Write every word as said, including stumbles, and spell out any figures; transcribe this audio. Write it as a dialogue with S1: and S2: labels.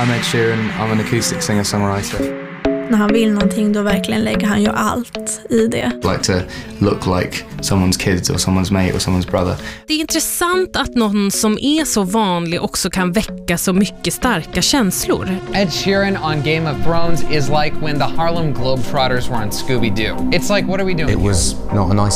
S1: I'm Ed Sheeran, I'm an acoustic singer-songwriter.
S2: När han vill någonting då verkligen lägger han ju allt i det.
S1: Like to look like someone's kids or someone's mate or someone's brother.
S3: Det är intressant att någon som är så vanlig också kan väcka så mycket starka känslor.
S4: Ed Sheeran on Game of Thrones is like when the Harlem Globetrotters were on Scooby-Doo. It's like, what are we doing
S5: It was not a nice